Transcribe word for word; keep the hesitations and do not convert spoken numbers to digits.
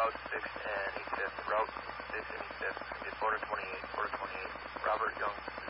Route six and E fifth, Route six and E fifth, Florida twenty-eight, Florida twenty-eight, Robert Young.